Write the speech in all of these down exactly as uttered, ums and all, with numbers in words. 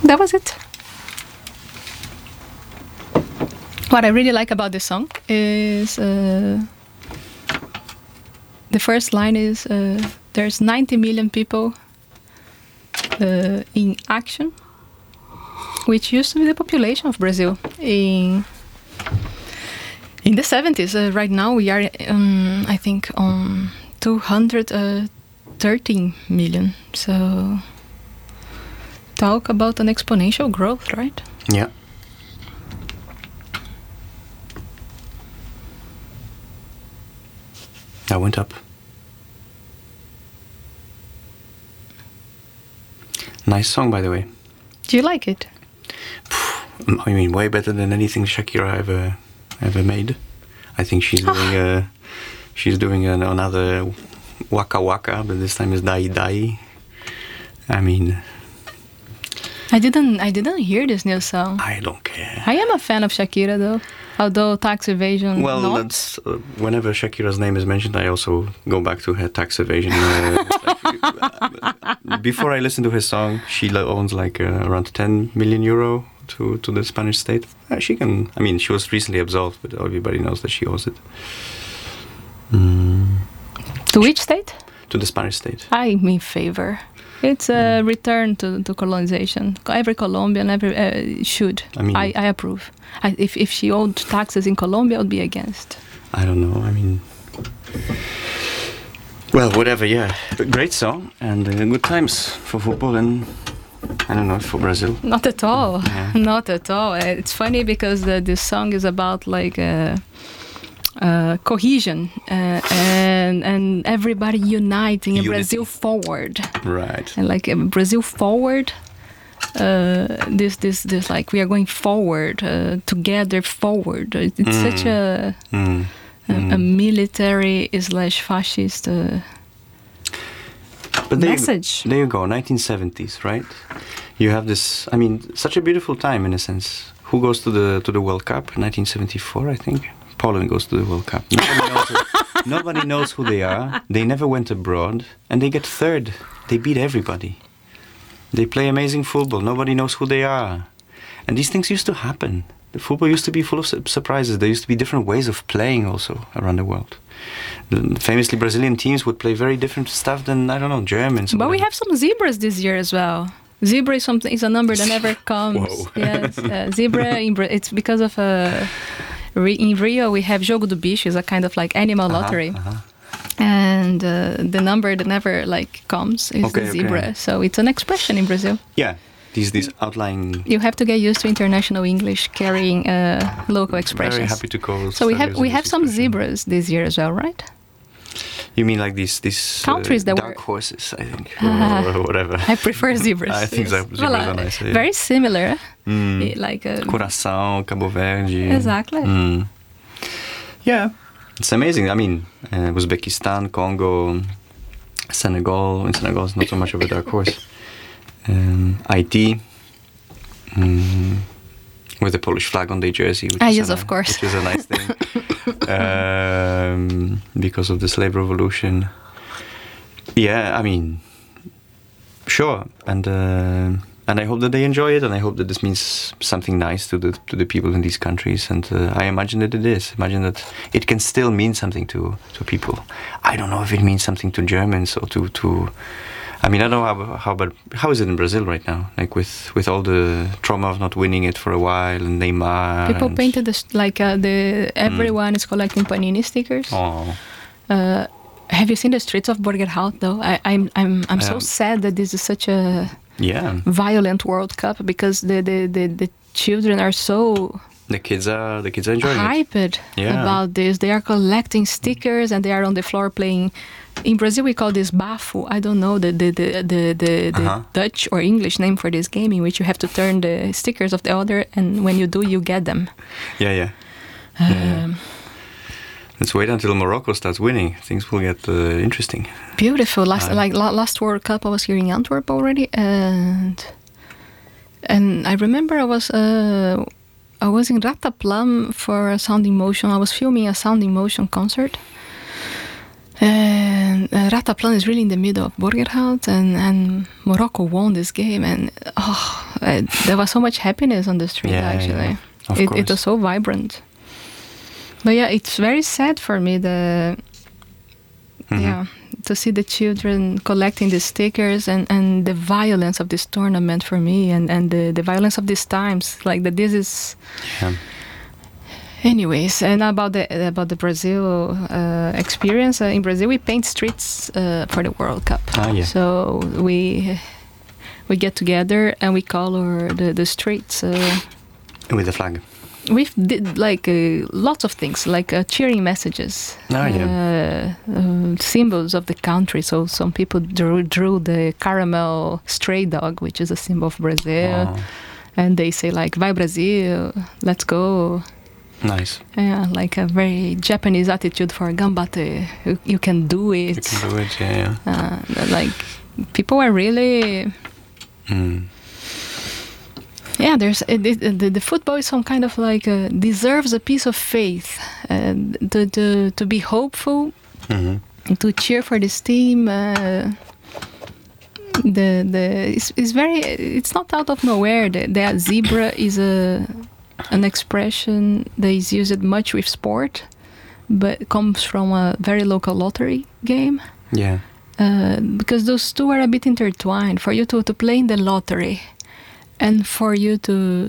that was it. What I really like about this song is uh, the first line is uh, there's ninety million people uh, in action, which used to be the population of Brazil in in the seventies. Uh, right now we are, um, I think, on two hundred thirteen million. So talk about an exponential growth, right? Yeah. I went up. Nice song, by the way. Do you like it? I mean, way better than anything Shakira ever ever made. I think she's doing a she's doing an, another Waka Waka, but this time is Dai Dai. I mean, I didn't I didn't hear this new song. I don't care. I am a fan of Shakira though, although Tax Evasion. Well, not. that's uh, whenever Shakira's name is mentioned, I also go back to her Tax Evasion. Uh, before I listen to her song, she owns like uh, around ten million euro to to the Spanish state. Uh, she can. I mean, she was recently absolved, but everybody knows that she owes it. Mm. To which state? To the Spanish state. I'm in favor. It's a mm. return to, to colonization. Every Colombian every, uh, should. I mean, I, I approve. I, if if she owed taxes in Colombia, I would be against. I don't know. I mean, well, whatever. Yeah, but great song and uh, good times for football and I don't know for Brazil. Not at all. Yeah. Not at all. It's funny because the, this song is about like. Uh, Uh, cohesion uh, and and everybody uniting and Brazil forward, right? And like uh, Brazil forward, uh, this this this like we are going forward uh, together forward. It's mm. such a, mm. a mm. a military slash fascist uh, but there message. You, there you go, nineteen seventies, right? You have this. I mean, such a beautiful time in a sense. Who goes to the to the World Cup? nineteen seventy-four, I think. Poland goes to the World Cup. Nobody knows, who, nobody knows who they are. They never went abroad, and they get third. They beat everybody. They play amazing football. Nobody knows who they are, and these things used to happen. The football used to be full of su- surprises. There used to be different ways of playing also around the world. The, famously, Brazilian teams would play very different stuff than I don't know Germans. But we have some zebras this year as well. Zebra is something is a number that never comes. Whoa. Yes, uh, zebra. In Bra- it's because of a. Uh, in Rio, we have Jogo do Bicho, is a kind of like animal uh-huh, lottery, uh-huh. and uh, the number that never like comes is okay, the zebra. Okay. So it's an expression in Brazil. Yeah, these these outlying. You have to get used to international English carrying uh, local expressions. Very happy to call. So we have we have some zebras this year as well, right? You mean like these these countries uh, that dark were horses, I think, or, or whatever. I prefer zebras. I think yes. zebras well, are nice. Yeah. Very similar, mm. like a Curaçao, Cabo Verde. Exactly. Mm. Yeah, it's amazing. I mean, uh, Uzbekistan, Congo, Senegal. In Senegal, it's not so much of a dark horse. Um, Haiti. Mm. With the Polish flag on their jersey, which, ah, is, yes, a, of course. which is a nice thing. um, because of the slave revolution. Yeah, I mean, sure, and uh, and I hope that they enjoy it, and I hope that this means something nice to the to the people in these countries, and uh, I imagine that it is. Imagine that it can still mean something to to people. I don't know if it means something to Germans or to to. I mean, I don't know how how but how is it in Brazil right now? Like with, with all the trauma of not winning it for a while and Neymar. People and painted this like uh, the everyone mm. is collecting Panini stickers. Oh. Uh, have you seen the streets of Burgerhout though? I, I'm I'm I'm so um, sad that this is such a yeah violent World Cup because the the, the, the children are so. The kids are the kids are enjoying hyped it. Yeah. about this. They are collecting stickers and they are on the floor playing. In Brazil, we call this bafo. I don't know the the the the, the, the uh-huh. Dutch or English name for this game, in which you have to turn the stickers of the other, and when you do, you get them. Yeah, yeah. Um, yeah. Let's wait until Morocco starts winning. Things will get uh, interesting. Beautiful. Last uh, like la- last World Cup, I was here in Antwerp already, and and I remember I was. Uh, I was in Rataplan for a Sound in Motion. I was filming a Sound in Motion concert. And uh, Rataplan is really in the middle of Burgerhout, and, and Morocco won this game. And oh, uh, there was so much happiness on the street. Yeah, actually, yeah. Of it, course. it was so vibrant. But yeah, it's very sad for me the Mhm. yeah to see the children collecting the stickers and, and the violence of this tournament for me and, and the, the violence of these times, like that this is Yeah. anyways. And about the about the Brazil uh, experience, uh, in Brazil we paint streets uh, for the World Cup. Ah, yeah. So we we get together and we color the, the streets uh, With the flag. we've did like uh, lots of things, like uh, cheering messages, Ah, yeah. uh, uh, symbols of the country. So some people drew, drew the caramel stray dog, which is a symbol of Brazil, Oh, and they say like "Vai Brasil, let's go." nice. Yeah, like a very Japanese attitude for gambate. You, you can do it. You can do it, yeah, yeah. Uh, like people are really. Mm. Yeah, there's it, it, the, the football is some kind of like uh, deserves a piece of faith, uh, to, to to be hopeful, Mhm. to cheer for this team. Uh, the the it's, it's very it's not out of nowhere. The, the zebra is a an expression that is used much with sport, but it comes from a very local lottery game. Yeah. Uh, because those two are a bit intertwined. For you to, to play in the lottery, and for you to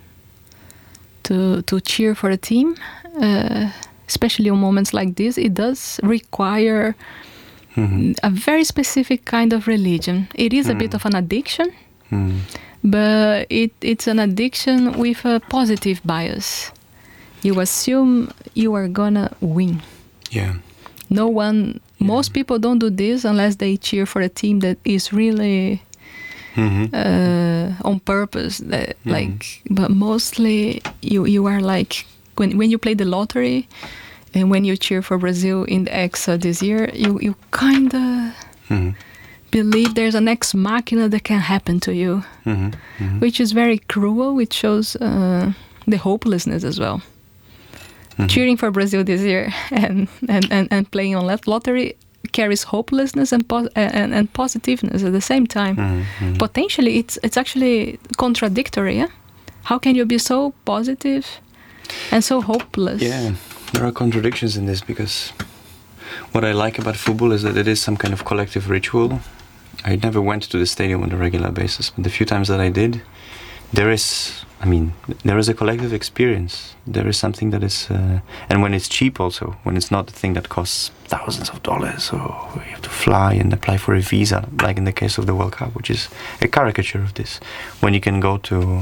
to to cheer for a team, uh, especially on moments like this, it does require Mhm. a very specific kind of religion. It is a bit Mm. of an addiction, Mm. but it, it's an addiction with a positive bias. You assume you are gonna win. Yeah. No one, most people don't do this unless they cheer for a team that is really Mhm. uh, on purpose. That, Mhm. Like, but mostly you you are like when when you play the lottery, and when you cheer for Brazil in the Hexa this year, you you kind of Mhm. believe there's an ex machina that can happen to you, Mhm. Mhm. which is very cruel. Which shows uh, the hopelessness as well. Mhm. Cheering for Brazil this year and and, and, and playing on lot- lottery carries hopelessness and, pos- and and positiveness at the same time. Mhm. Mhm. Potentially, it's it's actually contradictory. Yeah? How can you be so positive and so hopeless? Yeah, there are contradictions in this because what I like about football is that it is some kind of collective ritual. I never went to the stadium on a regular basis, but the few times that I did, there is, I mean, there is a collective experience. There is something that is, uh, and when it's cheap also, when it's not a thing that costs thousands of dollars, or you have to fly and apply for a visa, like in the case of the World Cup, which is a caricature of this. When you can go to,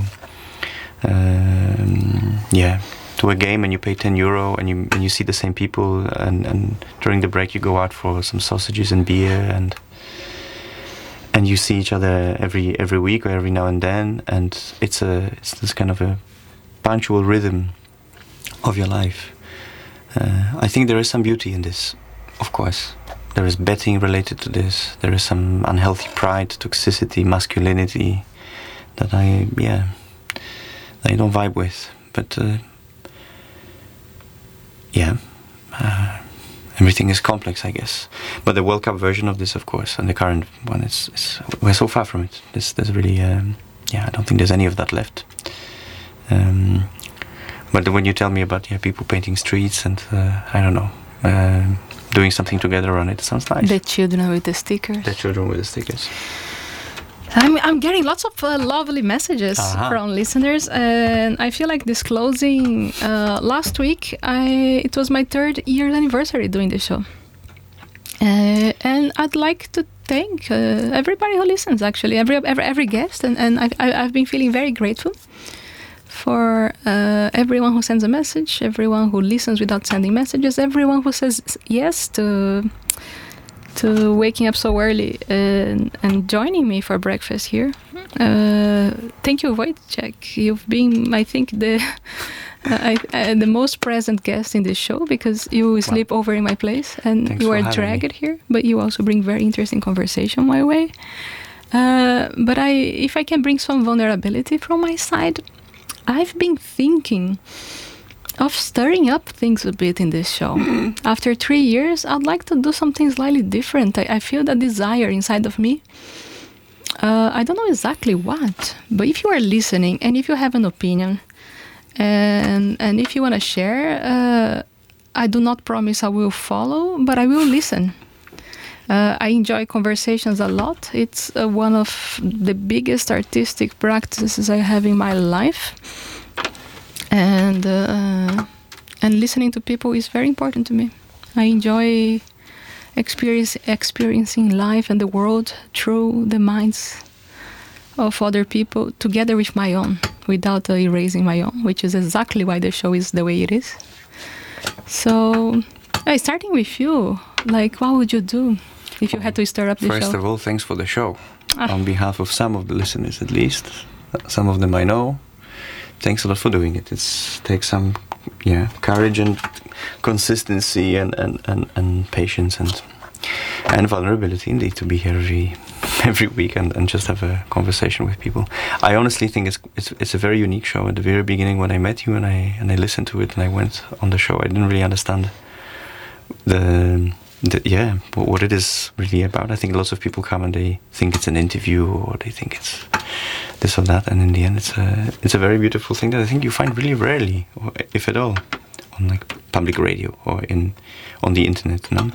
um, yeah, to a game and you pay ten euro and you and you see the same people, and, and during the break you go out for some sausages and beer, and and you see each other every every week or every now and then, and it's a it's this kind of a punctual rhythm of your life. Uh, I think there is some beauty in this, of course. There is betting related to this. There is some unhealthy pride, toxicity, masculinity that I yeah that I don't vibe with. But uh, yeah, uh, everything is complex, I guess. But the World Cup version of this, of course, and the current one is, is we're so far from it. There's, there's really um, yeah, I don't think there's any of that left. Um, but when you tell me about yeah people painting streets and uh, I don't know. Uh, doing something together on it. It sounds nice. The children with the stickers. The children with the stickers. I'm, I'm getting lots of uh, lovely messages Uh-huh. from listeners, and I feel like disclosing uh, last week I it was my third year anniversary doing the show, uh, and I'd like to thank uh, everybody who listens. Actually, every every, every guest, and and I, I, I've been feeling very grateful for uh, everyone who sends a message, everyone who listens without sending messages, everyone who says yes to to waking up so early and, and joining me for breakfast here. Uh, thank you, Wojciech. You've been, I think, the I, I, the most present guest in this show because you sleep over in my place and Thanks you for are having dragged me. here, but you also bring very interesting conversation my way. Uh, but I, if I can bring some vulnerability from my side, I've been thinking of stirring up things a bit in this show. After three years, I'd like to do something slightly different. I, I feel that desire inside of me Uh, I don't know exactly what, but if you are listening and if you have an opinion, and and if you want to share, uh, I do not promise I will follow, but I will listen. Uh, I enjoy conversations a lot. It's uh, one of the biggest artistic practices I have in my life, and uh, and listening to people is very important to me. I enjoy experience, experiencing life and the world through the minds of other people, together with my own, without uh, erasing my own, which is exactly why the show is the way it is. So, uh, starting with you, like, what would you do if you had to stir up the First show? First of all, thanks for the show. Ah. On behalf of some of the listeners, at least, some of them I know. Thanks a lot for doing it. It takes some, yeah, courage and consistency and, and, and, and patience and and vulnerability, indeed, to be here every every week and, and just have a conversation with people. I honestly think it's, it's it's a very unique show. At the very beginning, when I met you and I and I listened to it and I went on the show, I didn't really understand the, the yeah what, what it is really about. I think lots of people come and they think it's an interview or they think it's this or that, and in the end, it's a it's a very beautiful thing that I think you find really rarely, or if at all, on like public radio or in on the internet. You know?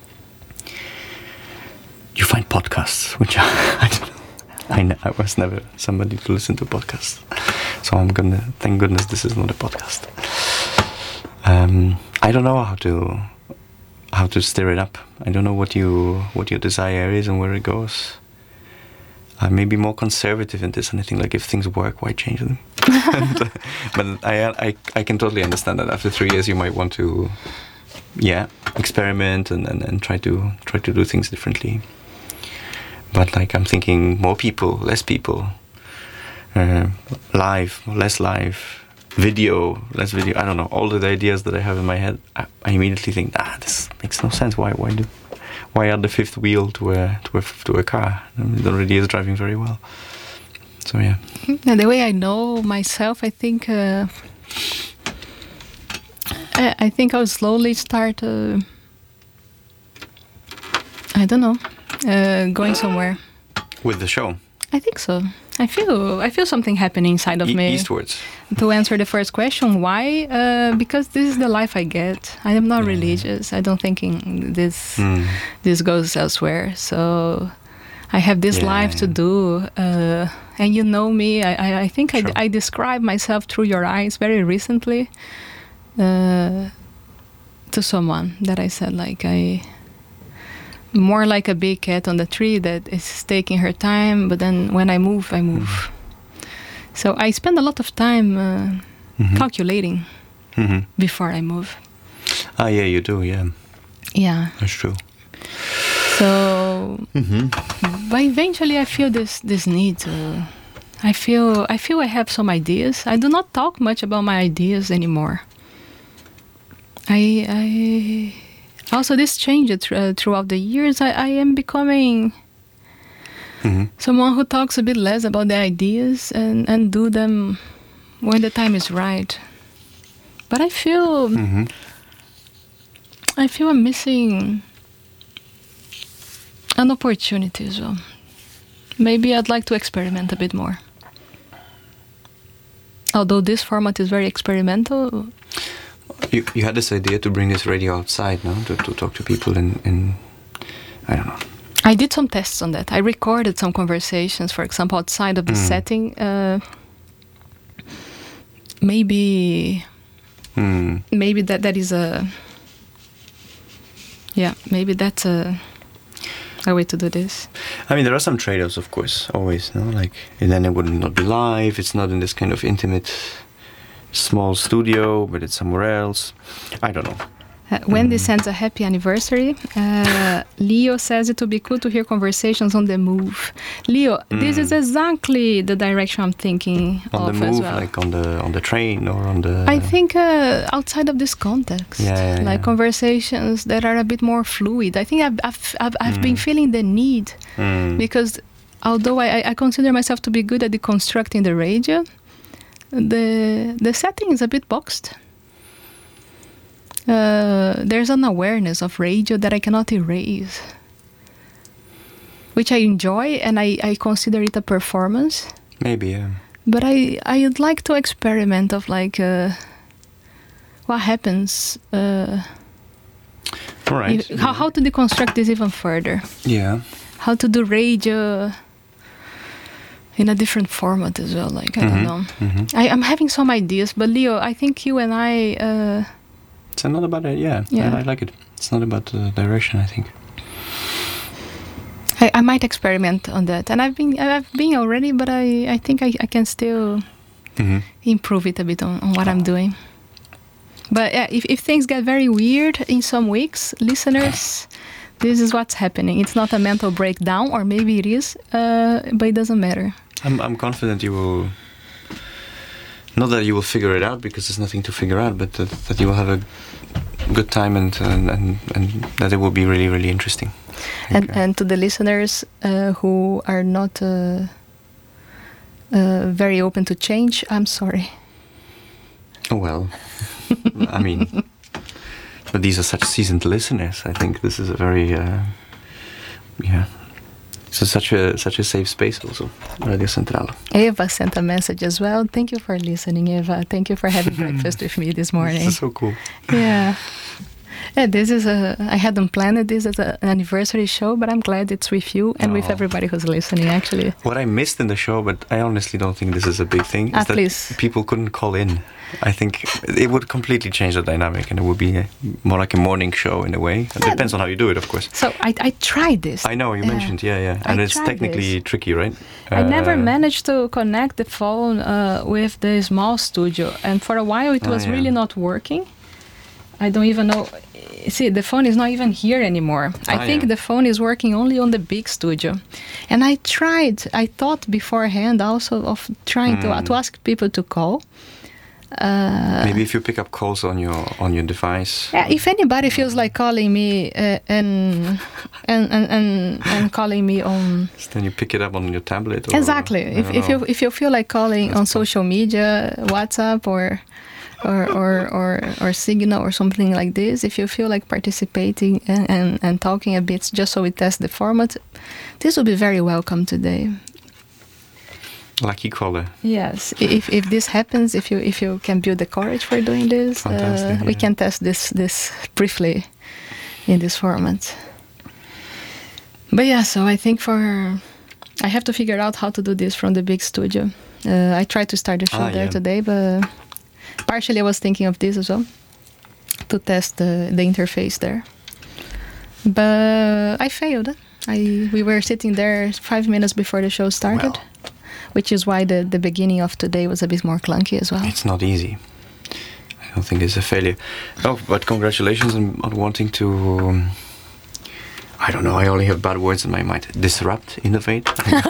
You find podcasts, which I, I don't know. I, ne- I was never somebody to listen to podcasts, so I'm gonna thank goodness this is not a podcast. Um, I don't know how to how to stir it up. I don't know what you what your desire is and where it goes. I may be more conservative in this, and I think like if things work, why change them? and, uh, but I, I I can totally understand that after three years you might want to, yeah, experiment and, and, and try to try to do things differently. But like I'm thinking more people, less people, uh, live, less live, video, less video. I don't know. All the ideas that I have in my head, I, I immediately think, ah, this makes no sense. Why why do why add the fifth wheel to a to a to a car? I mean, it already is driving very well. So yeah. And the way I know myself, I think uh, I, I think I'll slowly start. Uh, I don't know, uh, going somewhere. With the show. I think so. I feel I feel something happening inside of E- me. Eastwards. To answer the first question, why? Uh, because this is the life I get. I am not Yeah. religious. I don't think this Mm. this goes elsewhere. So I have this Yeah, life to yeah. do. Uh, and you know me. I, I, I think Sure. I, I describe myself through your eyes very recently uh, to someone that I said like I... more like a big cat on the tree that is taking her time, but then when I move, I move. Mm. So I spend a lot of time uh, mm-hmm. calculating mm-hmm. before I move. Ah, yeah, you do, yeah. Yeah. That's true. So, mm-hmm. but eventually I feel this this need to... I feel I feel I have some ideas. I do not talk much about my ideas anymore. I... I Also, this changed th- uh, throughout the years. I, I am becoming mm-hmm. someone who talks a bit less about the ideas and, and do them when the time is right. But I feel mm-hmm. I feel I'm missing an opportunity as well. Maybe I'd like to experiment a bit more. Although this format is very experimental. You, you had this idea to bring this radio outside, no? To, to talk to people in, in, I don't know. I did some tests on that. I recorded some conversations, for example, outside of the mm. setting. Uh, maybe, mm. maybe that, that is a, yeah, maybe that's a, a way to do this. I mean, there are some trade-offs, of course, always, no? Like, and then it would not be live. It's not in this kind of intimate... small studio, but it's somewhere else. I don't know. Uh, Wendy mm. sends a happy anniversary. Uh, Leo says it would be cool to hear conversations on the move. Leo, mm. this is exactly the direction I'm thinking on of the move, as well. Like on the on the train or on the. I think uh, outside of this context, yeah, yeah, like yeah. conversations that are a bit more fluid. I think I've I've I've, I've mm. been feeling the need mm. because although I, I consider myself to be good at deconstructing the radio. The the setting is a bit boxed. Uh, there's an awareness of radio that I cannot erase. which I enjoy, and I, I consider it a performance. Maybe, yeah. But I I'd like to experiment of like uh, what happens. Uh, All right. if- how how to deconstruct this even further? Yeah. How to do radio in a different format as well? Like I don't Mhm, know. mhm. I, I'm having some ideas, but Leo, I think you and I. Uh, It's not about it, yeah. Yeah. I, I like it. It's not about the direction, I think. I, I might experiment on that, and I've been I've been already, but I, I think I, I can still Mm-hmm. improve it a bit on, on what I'm doing. But yeah, if, if things get very weird in some weeks, listeners, this is what's happening. It's not a mental breakdown, or maybe it is, uh, but it doesn't matter. I'm, I'm confident you will. Not that you will figure it out, because there's nothing to figure out, but that, that you will have a good time, and and, and and that it will be really, really interesting. And Okay. and to the listeners uh, who are not uh, uh, very open to change, I'm sorry. Oh, well, I mean, but these are such seasoned listeners. I think this is a very, uh, yeah, it's a, such a such a safe space also. Radio Central. Eva sent a message as well. Thank you for listening, Eva. Thank you for having breakfast with me this morning. This is so cool. Yeah. Yeah, this is a. I hadn't planned this as a, an anniversary show, but I'm glad it's with you and with Oh. everybody who's listening. Actually, What I missed in the show, but I honestly don't think this is a big thing, is Ah, that please. people couldn't call in. I think it would completely change the dynamic, and it would be a, more like a morning show in a way. It depends on how you do it, of course. so I, I tried this. I know you Yeah. mentioned, yeah, yeah, and I it's tried technically this. tricky, right? I never Uh, managed to connect the phone uh, with the small studio, and for a while it Ah, was yeah. really not working. I don't even know. See, the phone is not even here anymore. I Ah, think yeah. the phone is working only on the big studio. And I tried, I thought beforehand also of trying to, Hmm. to ask people to call. Uh, Maybe if you pick up calls on your on your device. yeah, if anybody feels like calling me uh, and, and, and, and, and calling me on... Then you pick it up on your tablet. Or, Exactly. I If, don't if know. you if you feel like calling That's on fun. social media, WhatsApp or or, or or or Signal or something like this, if you feel like participating and, and, and talking a bit just so we test the format, this will be very welcome today. Lucky caller. Yes. If if this happens, if you if you can build the courage for doing this, Fantastic, uh, we yeah. can test this this briefly in this format. But yeah, so I think for I have to figure out how to do this from the big studio. Uh, I tried to start the show Ah, there yeah. today, but partially I was thinking of this as well to test the, the interface there. But I failed. I we were sitting there five minutes before the show started, Well. which is why the, the beginning of today was a bit more clunky as well. It's not easy. I don't think it's a failure. Oh, but congratulations on, on wanting to. Um, I don't know. I only have bad words in my mind. Disrupt, innovate.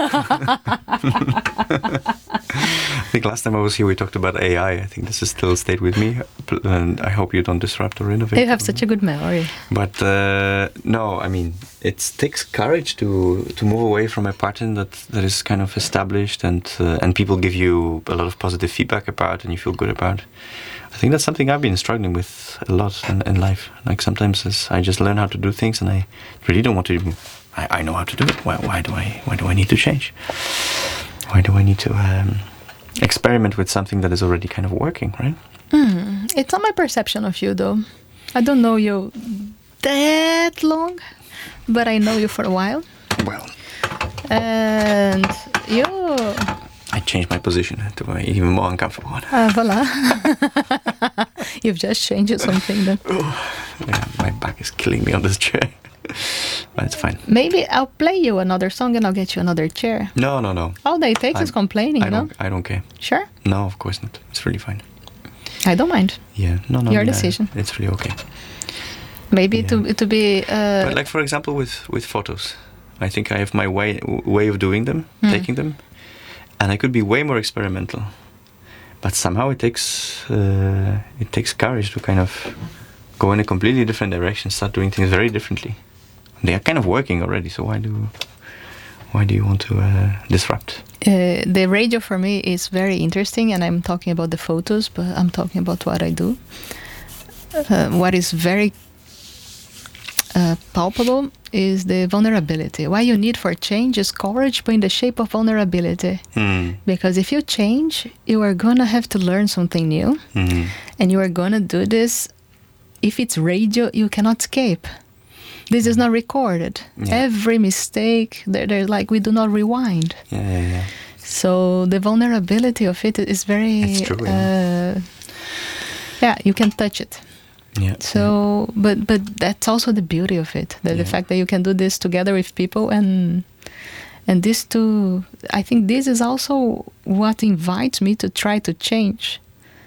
I think last time I was here, we talked about A I. I think this has still stayed with me, and I hope you don't disrupt or innovate. You have such a good memory. But uh, no, I mean, it takes courage to to move away from a pattern that, that is kind of established, and uh, and people give you a lot of positive feedback about, and you feel good about. I think that's something I've been struggling with a lot in, in life. Like sometimes as I just learn how to do things, and I really don't want to. I, I know how to do it. Why, why do I? Why do I need to change? Why do I need to um, experiment with something that is already kind of working, right? Mm, it's not my perception of you, though. I don't know you that long, but I know you for a while. Well, And you... I changed my position to an even more uncomfortable one. Uh, voila. You've just changed something then. Yeah, my back is killing me on this chair. But it's fine. Maybe I'll play you another song and I'll get you another chair. No, no, no. All they take is I'm- complaining, I you know? don't. I don't care. Sure? No, of course not. It's really fine. I don't mind. Yeah. No, no. Your yeah, decision. It's really okay. Maybe Yeah. to to be... Uh, But like for example, with with photos, I think I have my way way of doing them, Hmm. taking them, and I could be way more experimental. But somehow it takes uh, it takes courage to kind of go in a completely different direction, start doing things very differently. They are kind of working already, so why do why do you want to uh, disrupt? Uh, the radio for me is very interesting, and I'm talking about the photos, but I'm talking about what I do. Uh, what is very uh, palpable is the vulnerability. What you need for change is courage, but in the shape of vulnerability. Mm. Because if you change, you are gonna have to learn something new, Mm. and you are gonna do this. If it's radio, you cannot escape. This is not recorded. Yeah. Every mistake, they're, they're like, we do not rewind. Yeah, yeah, yeah. So the vulnerability of it is very, It's true, yeah. uh, yeah, you can touch it. Yeah. So, but but that's also the beauty of it, the, Yeah. the fact that you can do this together with people, and and this too. I think this is also what invites me to try to change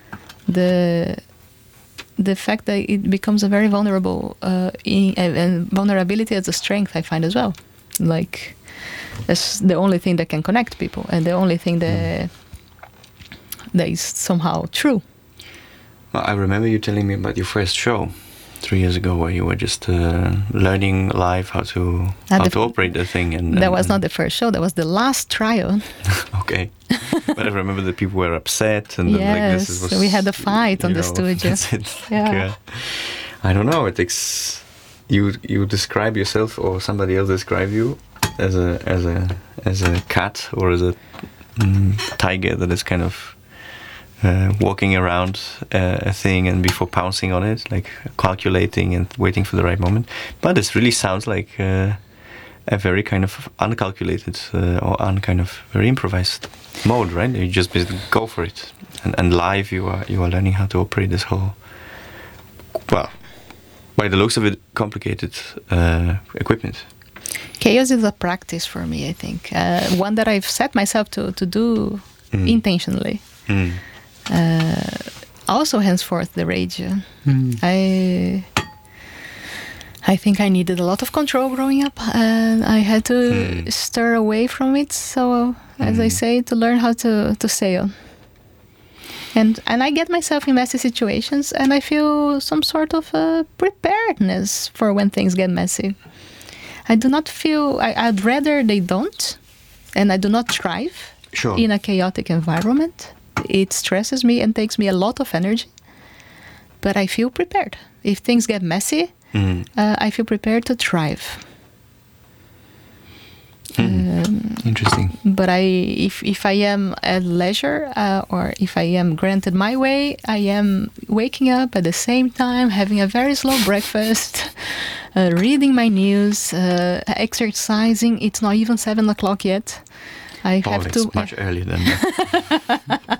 the the fact that it becomes a very vulnerable uh, in, and, and vulnerability as a strength. I find as well, like that's the only thing that can connect people, and the only thing that that is somehow true. Well, I remember you telling me about your first show three years ago, where you were just uh, learning live how to At how the to f- operate the thing. And, That and was and not the first show. That was the last trial. okay. But I remember that people were upset, and then, like, this Yes, was, we had a fight you on the know, studio. That's it. Yeah. Like, uh, I don't know. It takes you. You describe yourself, or somebody else describe you as a as a as a cat or as a mm, tiger that is kind of uh, walking around uh, a thing, and before pouncing on it, like calculating and waiting for the right moment. But this really sounds like uh, a very kind of uncalculated uh, or un kind of very improvised mode, right? You just basically go for it, and, and live you are you are learning how to operate this whole, well, by the looks of it, complicated uh, equipment. Chaos is a practice for me, I think. Uh, one that I've set myself to, to do Mm. intentionally. Mm. Uh, also, henceforth, the radio. Mm. I I think I needed a lot of control growing up, and I had to Mm. stir away from it. So, as I Mm. say, to learn how to, to sail. And and I get myself in messy situations, and I feel some sort of uh, preparedness for when things get messy. I do not feel, I, I'd rather they don't, and I do not thrive Sure. in a chaotic environment. It stresses me and takes me a lot of energy, but I feel prepared. If things get messy, Mm. uh, I feel prepared to thrive. Mm. Um, Interesting. but I, if if I am at leisure, uh, or if I am granted my way, I am waking up at the same time, having a very slow breakfast, uh, reading my news, uh, exercising. It's not even seven o'clock yet. I Oh, have it's to. much earlier than that.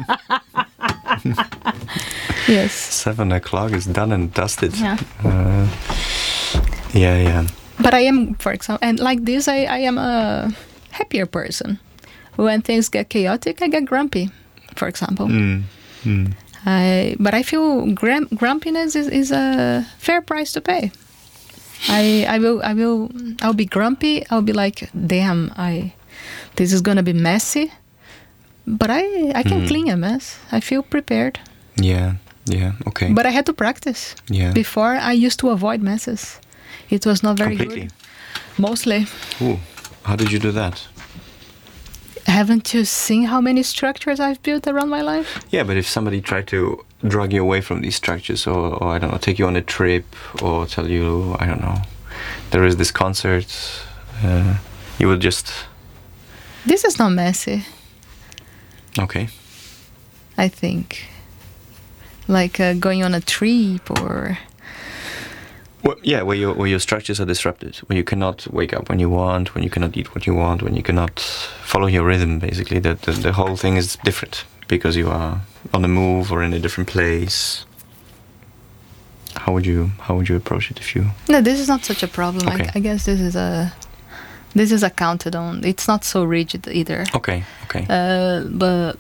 Yes. Seven o'clock is done and dusted. Yeah. Uh, yeah, yeah. But I am, for example, and like this, I, I am a happier person. When things get chaotic, I get grumpy, for example. Mm. Mm. I, but I feel gram- grumpiness is, is a fair price to pay. I I will I will I'll be grumpy. I'll be like, damn, I this is gonna be messy, but I I can Mm. clean a mess. I feel prepared. Yeah, yeah, okay. But I had to practice. yeah. Before, I used to avoid messes. It was not very Completely. good. Mostly. Ooh, how did you do that? Haven't you seen how many structures I've built around my life? Yeah, but if somebody tried to drag you away from these structures, or, or I don't know, take you on a trip, or tell you, I don't know, there is this concert, uh, you would just, This is not messy, okay. I think. Like uh, going on a trip or... Well, yeah, where your where your structures are disrupted, when you cannot wake up when you want, when you cannot eat what you want, when you cannot follow your rhythm. Basically, that the, the whole thing is different because you are on the move or in a different place. How would you how would you approach it if you? No, this is not such a problem. Okay. I, I guess this is a... This is accounted on. It's not so rigid either. Okay, okay. Uh, but...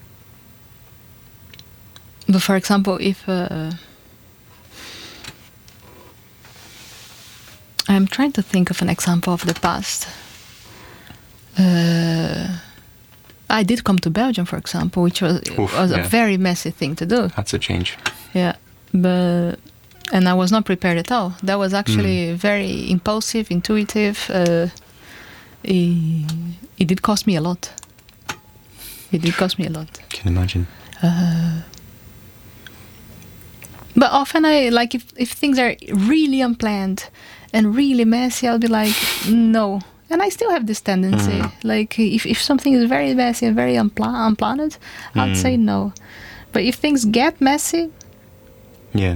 But for example, if... Uh, I'm trying to think of an example of the past. Uh, I did come to Belgium, for example, which was Oof, was yeah. a very messy thing to do. That's a change. Yeah, but and I was not prepared at all. That was actually very impulsive, intuitive. Uh, it, it did cost me a lot. It did cost me a lot. Can imagine. Uh, But often I like if if things are really unplanned and really messy, I'll be like, no. And I still have this tendency. Mm. Like if if something is very messy and very unpla- unplanned, I'd Mm. say no. But if things get messy, Yeah.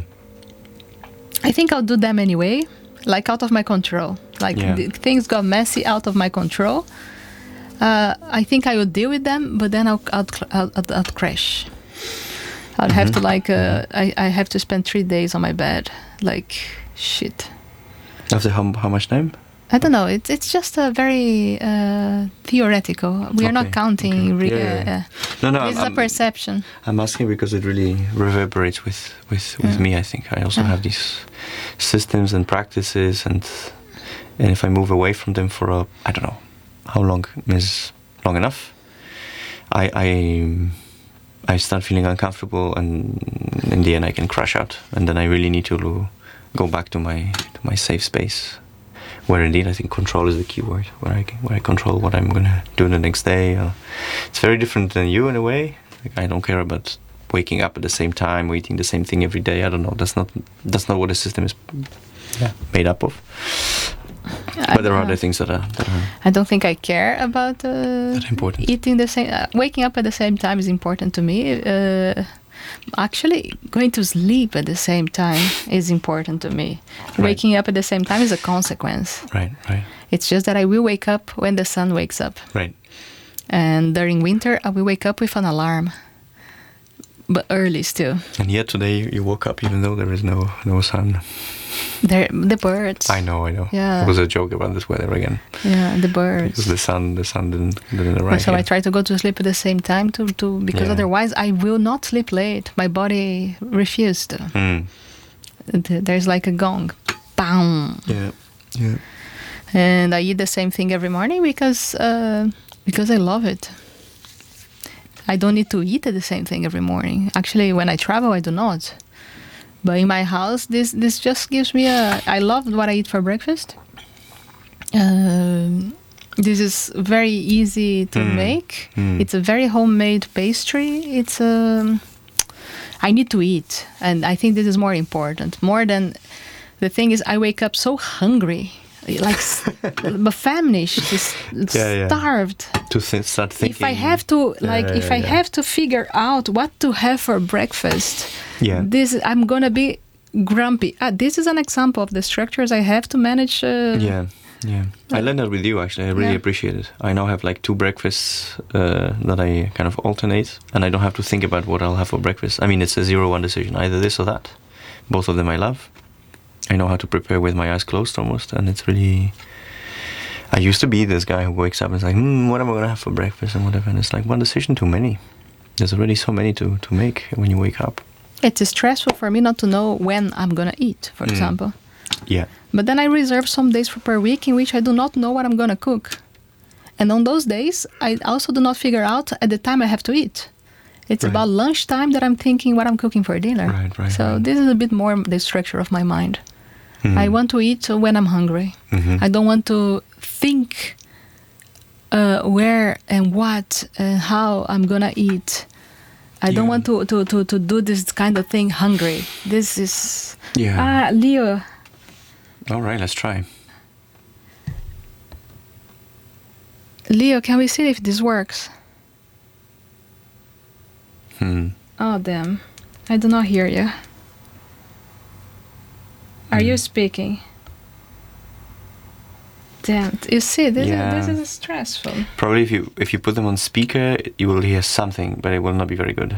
I think I'll do them anyway, like out of my control. Like Yeah. the, things got messy out of my control. Uh, I think I would deal with them, but then I'll I'll, I'll, I'll, I'll crash. I'd have to like uh, I, I have to spend three days on my bed, like shit. After how, how much time? I don't know. It's it's just a very uh, theoretical. We are not Okay, counting. okay. Re- Yeah, yeah, yeah. uh, No, no. this I'm, is a I'm- perception. I'm asking because it really reverberates with with, with Yeah. me. I think I also Yeah. have these systems and practices, and and if I move away from them for a I don't know how long is long enough, I I I start feeling uncomfortable, and in the end I can crash out, and then I really need to go back to my to my safe space, where indeed I think control is the key word, where I can, where I control what I'm gonna do the next day. Uh, it's very different than you in a way. Like, I don't care about waking up at the same time, or eating the same thing every day. I don't know. That's not that's not what the system is yeah. made up of. I, But there are uh, other things that are that are, I don't think I care about uh, that are important. eating the same. Uh, waking up at the same time is important to me. Uh, actually, going to sleep at the same time is important to me. Right. Waking up at the same time is a consequence. Right, right, It's just that I will wake up when the sun wakes up. right. And during winter, I will wake up with an alarm. But early still. And yet today you- you woke up even though there is no no sun. There, the birds. I know, I know. Yeah. It was a joke about this weather again. Yeah, the birds. Because the sun, the sun didn't didn't arrive. So I yet. try to go to sleep at the same time to, to because Yeah. otherwise I will not sleep late. My body refuses to. Mm. Th- There's like a gong, bang, Yeah, yeah. and I eat the same thing every morning because uh, because I love it. I don't need to eat the same thing every morning. Actually, when I travel, I do not. But in my house, this this just gives me a. I love what I eat for breakfast. Um, this is very easy to Mm. make. Mm. It's a very homemade pastry. It's um, I need to eat, and I think this is more important. More than the thing is, I wake up so hungry, like s- but famished, just Yeah, yeah. starved. To th- start thinking. If I have to, like, Yeah, if yeah, I yeah. have to figure out what to have for breakfast, Yeah. this I'm gonna be grumpy. Ah, this is an example of the structures I have to manage. Uh, Yeah, yeah. I learned that with you actually. I really Yeah. appreciate it. I now have like two breakfasts uh, that I kind of alternate, and I don't have to think about what I'll have for breakfast. I mean, it's a zero-one decision, either this or that. Both of them I love. I know how to prepare with my eyes closed almost, and it's really. I used to be this guy who wakes up and is like, hmm, what am I going to have for breakfast and whatever, and it's like one decision too many. There's already so many to, to make when you wake up. It's stressful for me not to know when I'm gonna eat, for Mm. example. Yeah. But then I reserve some days for per week in which I do not know what I'm gonna cook. And on those days, I also do not figure out at the time I have to eat. It's Right. about lunchtime that I'm thinking what I'm cooking for dinner. Right, right, So right. this is a bit more the structure of my mind. Mhm. I want to eat when I'm hungry. Mhm. I don't want to think uh, where and what and how I'm gonna eat. I don't Yeah. want to, to, to, to do this kind of thing hungry. This is... Yeah. Ah, Leo, All right, let's try. Leo, can we see if this works? Hmm. Oh, damn. I do not hear you. Are Hmm. you speaking? Damn. You see, this, Yeah. is, this is stressful. Probably if you if you put them on speaker, you will hear something, but it will not be very good.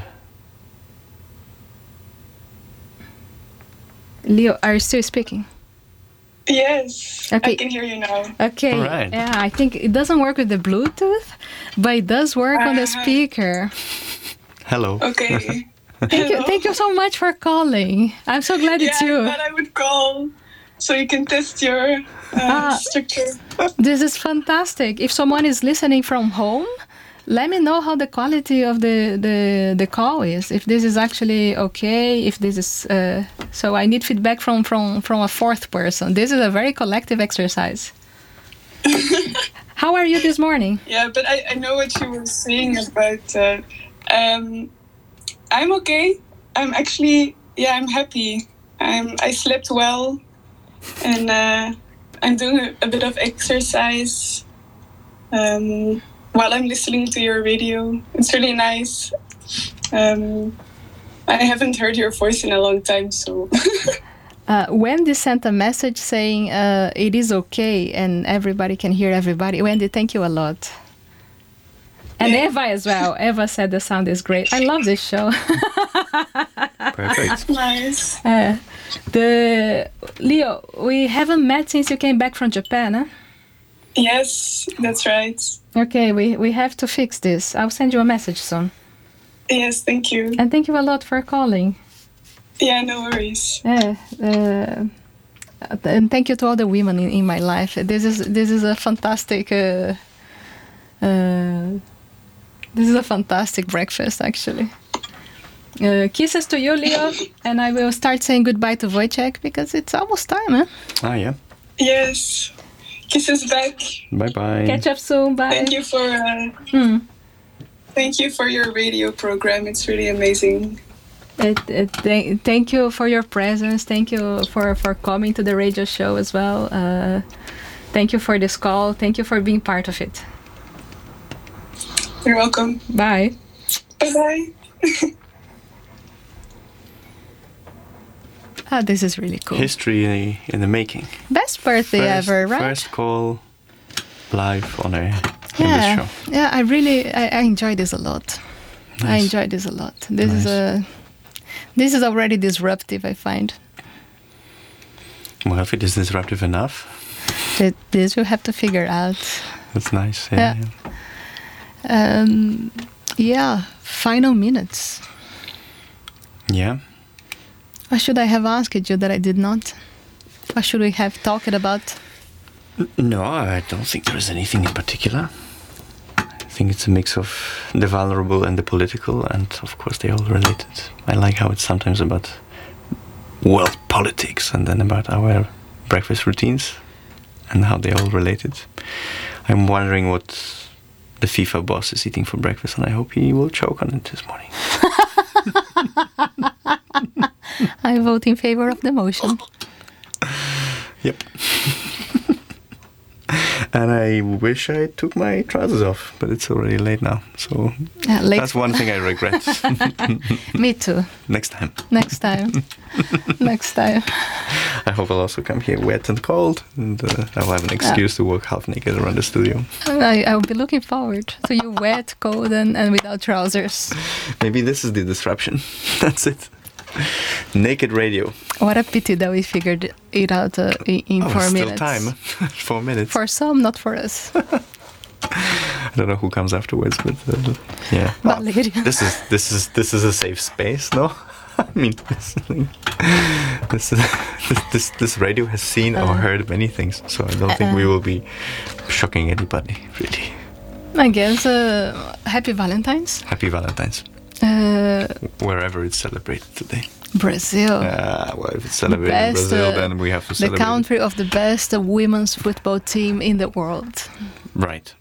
Leo, are you still speaking? Yes, Okay. I can hear you now. Okay. All right. Yeah, I think it doesn't work with the Bluetooth, but it does work on the Uh-huh. speaker. Hello. Okay. Thank you, Hello. thank you so much for calling. I'm so glad Yeah, it's I you. thought I would call so you can test your uh, Ah. structure. This is fantastic. If someone is listening from home, let me know how the quality of the, the, the call is. If this is actually okay, if this is... Uh, so I need feedback from, from, from a fourth person. This is a very collective exercise. How are you this morning? Yeah, but I, I know what you were saying about. Uh, um, I'm okay. I'm actually yeah, I'm happy. I'm I slept well, and uh, I'm doing a, a bit of exercise um, while I'm listening to your radio. It's really nice. Um, I haven't heard your voice in a long time, so. Uh, Wendy sent a message saying uh, it is okay and everybody can hear everybody. Wendy, thank you a lot. And Yeah. Eva as well. Eva said the sound is great. I love this show. Perfect. Nice. Uh, the Leo, we haven't met since you came back from Japan, huh? Yes, that's right. Okay, we, we have to fix this. I'll send you a message soon. Yes, thank you. And thank you a lot for calling. Yeah, no worries. Yeah, uh, and thank you to all the women in, in my life. This is this is a fantastic. Uh, uh, this is a fantastic breakfast, actually. Uh, kisses to you, Leo, and I will start saying goodbye to Wojciech because it's almost time, huh? Ah, yeah. Yes. Kisses back. Bye bye. Catch up soon. Bye. Thank you for uh, Hmm. thank you for your radio program. It's really amazing. Uh, uh, th- thank you for your presence. Thank you for, for coming to the radio show as well. Uh, thank you for this call. Thank you for being part of it. You're welcome. Bye. Bye bye. Ah, this is really cool. History in the making. Best birthday First, ever, right? First call live on air in yeah, this show. yeah. I really, I, I enjoy this a lot. I Nice. enjoy this a lot. This is Nice. a, this is already disruptive. I find Well, if it is disruptive enough, that this you have to figure out. that's nice. Yeah. Yeah. Um, yeah. Final minutes. Yeah. What should I have asked you that I did not? What should we have talked about? No, I don't think there is anything in particular. I think it's a mix of the vulnerable and the political, and of course they all related. I like how it's sometimes about world politics and then about our breakfast routines and how they all related. I'm wondering what the FIFA boss is eating for breakfast, and I hope he will choke on it this morning. I vote in favor of the motion. Yep. And I wish I took my trousers off, but it's already late now. So Yeah, late. that's one thing I regret. Me too. Next time. Next time. Next time. I hope I'll also come here wet and cold, and uh, I'll have an excuse to walk half naked around the studio. I, I'll be looking forward to you wet, cold, and, and without trousers. Maybe this is the disruption. That's it. Naked radio. What a pity that we figured it out uh, in, in oh, four still minutes. time. Four minutes. For some, not for us. I don't know who comes afterwards, but uh, yeah. Valeria. This is this is this is a safe space, no? I mean, this this, this this this radio has seen or heard many things, so I don't think we will be shocking anybody. Really. I guess uh, happy Valentine's. Happy Valentine's, Uh, wherever it's celebrated today. Brazil. Uh, well, if it's celebrated in Best, Brazil, uh, then we have to the celebrate. country of the best uh, women's football team in the world. Right.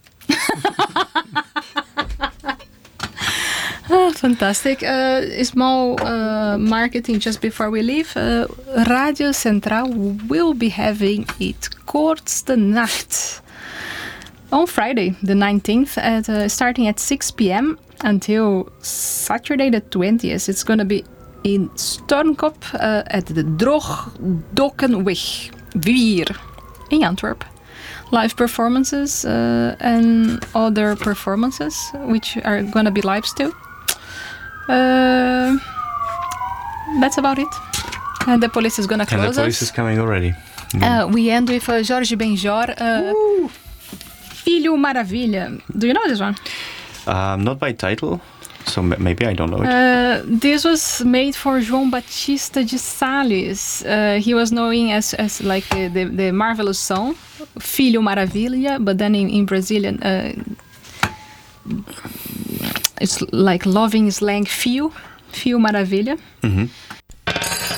Ah, fantastic. Uh, small uh, marketing just before we leave. Uh, Radio Central will be having its Kortste Nacht on Friday, the nineteenth, at uh, starting at six p.m. until Saturday, the twentieth. It's going to be in Stormkop uh, at the Droogdokkenweg vier in Antwerp. Live performances uh, and other performances, which are going to be live still. Uh, that's about it. And the police is going to And close the police us. is coming already. Uh, we end with uh, Jorge Benjor, uh, Filho Maravilha. Do you know this one? Um, not by title, so m- maybe I don't know it. Uh, this was made for João Batista de Sales. Uh, he was known as, as like the, the, the marvelous song, Filho Maravilha, but then in, in Brazilian, uh, it's like loving slang, Fio, Fio Maravilha. Mm-hmm.